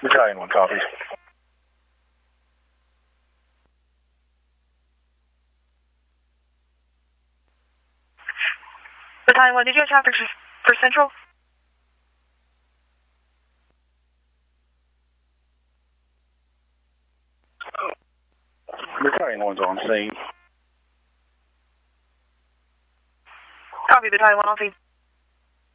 Battalion 1 copies. Battalion 1, did you have traffic for Central? Battalion 1's on scene. Copy, Battalion 1 on scene.